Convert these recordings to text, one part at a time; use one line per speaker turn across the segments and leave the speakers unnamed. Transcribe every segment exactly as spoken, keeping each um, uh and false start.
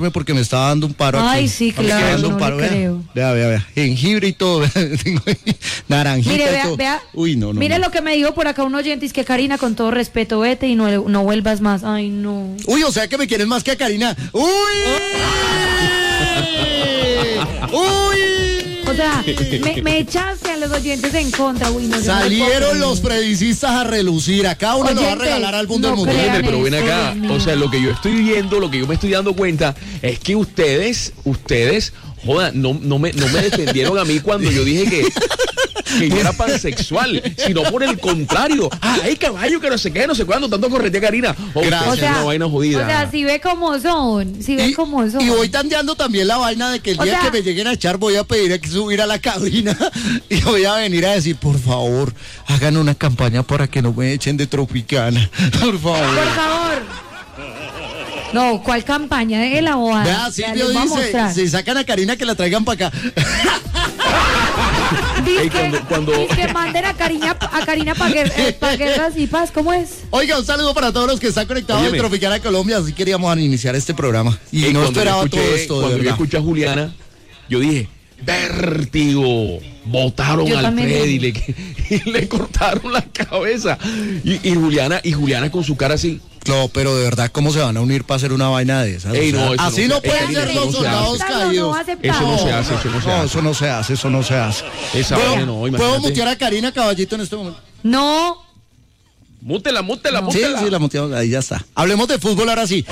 porque me estaba dando un paro aquí.
Ay, sí, claro, no
un paro.
le
Vea,
creo.
vea, vea, vea, jengibre y todo, tengo naranjita
Mire,
y
vea,
todo.
vea.
Uy, no, no.
Mire
no.
lo que me dijo por acá un oyente, es que Karina, con todo respeto, vete y no, no vuelvas más. Ay, no.
Uy, o sea que me quieres más que a Karina. Uy. Uy.
O sea, me, me echaste a los oyentes en contra. Uy, no, yo no le puedo
Salieron
creer.
los predicistas a relucir. A cada uno le va a
Oyentes,
regalar al mundo
no
del mundo.
crean.
Oye, pero ven
eso,
acá,
Dios mío.
o sea, lo que yo estoy viendo, lo que yo me estoy dando cuenta es que ustedes, ustedes, joda, no, no, me, no me defendieron a mí cuando yo dije que, que yo era pansexual, sino por el contrario. Ay, caballo, que no sé qué, no sé cuándo, tanto corretea Karina. Oh,
Gracias.
ustedes
O sea,
son una vaina jodida.
o sea, si ve cómo son, si ve
Y,
cómo son.
y voy tanteando también la vaina de que el
O
día
sea-
que me lleguen a echar voy a pedir que subir a la cabina y voy a venir a decir, por favor, hagan una campaña para que no me echen de Tropicana. Por favor.
Por favor. No, ¿cuál campaña? De la bobada.
Vea,
Ya
Silvio
les voy a
dice,
mostrar.
si sacan a Karina que la traigan para acá.
Dice
Ey,
que,
cuando- cuando-
dice que manden a Karina, a Karina para eh, pa guerras y paz. ¿Cómo es?
Oiga, un saludo para todos los que están conectados
Óyeme.
en Tropicana Colombia, así queríamos iniciar este programa. Y
Ey,
no
cuando yo
esperaba
escuché-
todo esto, de
Cuando yo
verdad.
escuché a Juliana, yo dije, vértigo, botaron
Yo
al
también
Freddy y
dije.
le, y le cortaron la cabeza. Y, y Juliana, y Juliana con su cara así.
No, pero de verdad, ¿cómo se van a unir para hacer una vaina de esas?
Ey,
O sea,
no, eso
así
no
no,
se-
pueden
ey,
ser
eso
los
no se
soldados
hace.
caídos.
Eso no se hace, eso no se
No,
hace.
eso no se hace, eso no se hace.
Esa
¿Puedo,
vaina no,
¿puedo
imagínate.
mutear a Karina Caballito en este momento?
No.
Mútela, mútela,
Sí,
mútela.
sí, la muteamos, ahí ya está. Hablemos de fútbol ahora sí.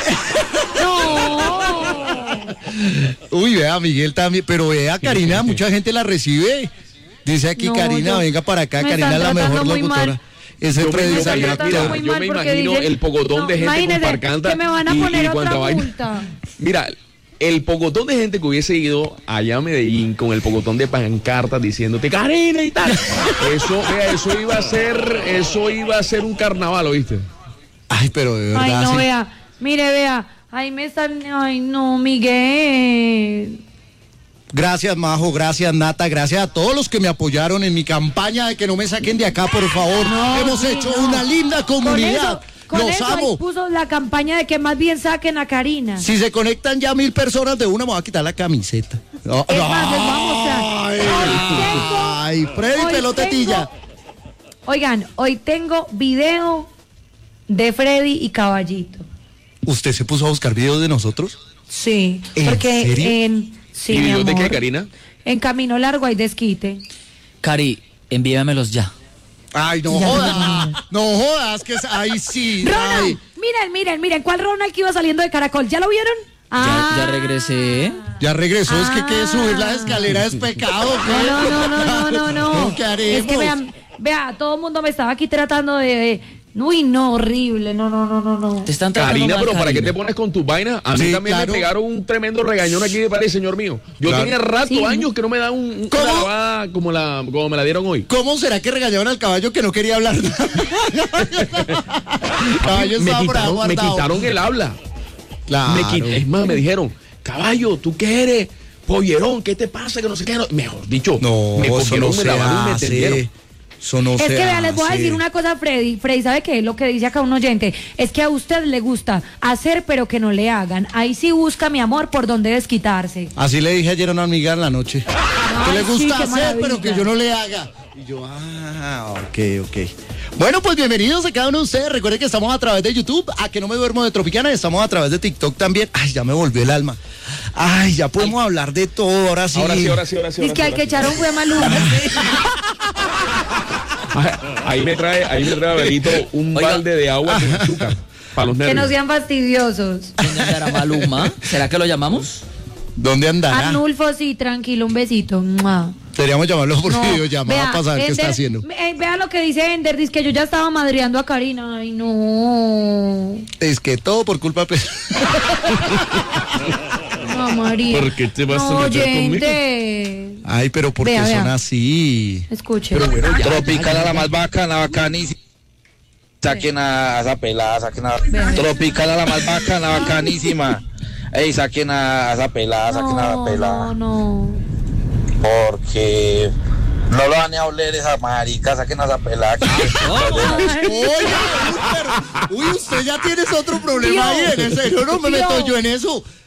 No.
Uy, vea, Miguel también, pero vea, Karina, mucha gente la recibe. Dice aquí,
No,
Karina,
yo-
venga para acá,
me
Karina es
están
la mejor
tratando muy
locutora.
mal.
Ese
Yo me,
Freddy
yo,
están
salió
mira,
aquí.
tratando
mira,
muy
yo
mal
me
porque
imagino
dicen-
el pocotón
No,
de gente con
imagínese
parcanta
que me van a
y-
poner
y
otra
cuanta vaina.
multa.
Mira, el pocotón de gente que hubiese ido allá a Medellín con el pocotón de pancartas diciéndote Karina y tal. Eso, vea, eso iba a ser, eso iba a ser un carnaval, ¿oíste?
Ay, pero de verdad.
Ay, no,
sí.
vea. Mire, vea. Ahí me están. Ay, no, Miguel.
Gracias, Majo, gracias, Nata, gracias a todos los que me apoyaron en mi campaña de que no me saquen de acá, por favor. Hemos
sí,
hecho
no.
una linda
Con
comunidad.
eso, con
Los
eso ahí
amo.
puso la campaña de que más bien saquen a Karina.
Si se conectan ya mil personas de una, me voy a quitar la camiseta. No,
Es más, les voy a mostrar.
Ay,
Hoy tengo-
ay, Freddy
hoy
Pelotetilla.
tengo- Oigan, hoy tengo video de Freddy y Caballito.
¿Usted se puso a buscar videos de nosotros?
Sí,
¿En
porque
serio?
en sí,
¿Y
mi
videos de
amor.
qué, Karina?
En Camino Largo hay desquite.
Cari, envíamelos ya.
Ay, no
Ya,
jodas. No jodas, que es, ay, sí.
Ronald,
Ay.
miren, miren, miren, ¿cuál Ronald que iba saliendo de Caracol? ¿Ya lo vieron? Ah.
Ya, ya regresé.
Ya regresó, es que, que
Ah.
subir la escalera es pecado. ¿qué?
No, no, no, no, no, no.
¿Qué haremos?
Es que vean, vea, todo el mundo me estaba aquí tratando de, de- uy, no, horrible, no, no, no, no, no.
Te están tratando
Karina,
mal,
pero ¿para qué
Karina.
te pones con tus vainas? A mí
Sí,
también
claro.
me pegaron un tremendo regañón aquí de pared, señor mío. Yo
Claro.
tenía rato,
Sí.
años que no me da un, un-
¿Cómo?
una lavada como, la, como me la dieron hoy.
¿Cómo será que regañaron al caballo que no quería hablar? Caballo
me,
estaba por ahí
quitaron, me
guardado.
quitaron el habla.
Claro.
Me quit- es más, me dijeron, caballo, ¿tú qué eres? Pollerón, ¿qué te pasa? Que no sé qué. No. Mejor dicho,
No,
me
eso
cogieron,
no
me
se
lavaron y me
hace.
tendieron.
Eso no
Es
se
que vea, les voy a
hace.
decir una cosa, Freddy. Freddy, ¿sabe qué? Lo que dice acá un oyente es que a usted le gusta hacer, pero que no le hagan. Ahí sí busca, mi amor, por dónde desquitarse.
Así le dije ayer a una amiga en la noche. que le
Ay, sí,
gusta
qué
hacer,
maravilla.
pero que yo no le haga. Y yo, ah, ok, ok. Bueno, pues bienvenidos a cada uno de ustedes. Recuerden que estamos a través de YouTube, a que no me duermo de Tropicana, estamos a través de TikTok también. Ay, ya me volvió el alma. Ay, ya podemos hablar de todo, ahora sí.
Ahora sí, ahora sí, ahora sí.
Dice
ahora
que
sí,
al que
ahora sí.
echaron fue a Maluma.
Ahí me trae, ahí me trae Abelito un
Oiga.
balde de agua con azúcar para los
Que
nervios.
no sean fastidiosos.
¿Dónde andará Maluma? ¿Será que lo llamamos?
¿Dónde andará?
Arnulfo, sí, tranquilo, un besito. ¡Mua!
Deberíamos llamarlo por
No,
videollamada
vea,
para saber qué está
Ender-
haciendo.
eh, vea lo que dice Ender, dice que yo ya estaba madreando a Karina. Ay, no.
Es que todo por culpa de...
No, María.
¿Por qué te vas
no,
a meter conmigo?
oyente.
Ay, pero ¿por qué
Vea,
son
vea.
así?
Escuche.
Tropical a la más bacana, bacanísima. Saquen a esa pelada, saquen a...
Vea.
Tropical a la más bacana, bacanísima. Ey, saquen a esa pelada, saquen a la
no,
pelada.
no, no.
Porque no lo van a oler esa marica, saquen a esa pelada.
Oye, uy, pero- uy, usted ya tienes otro problema
Tío.
ahí, en serio, no me
Tío.
meto yo en eso.